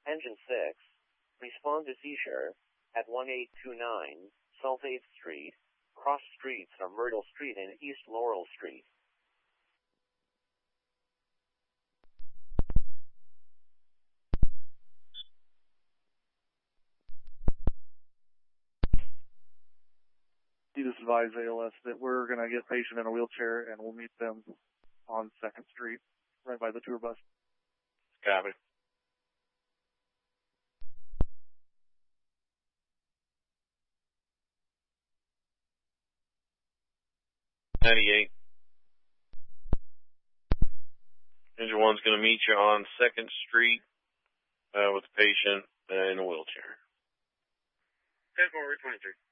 Engine 6, respond to seizure at 1829 South 8th Street, cross streets of Myrtle Street and East Laurel Street. You just advise ALS that we're going to get patient in a wheelchair and we'll meet them on 2nd Street, right by the tour bus. Copy. '98. Engine 1's going to meet you on 2nd Street with the patient in a wheelchair. 10-4, 23.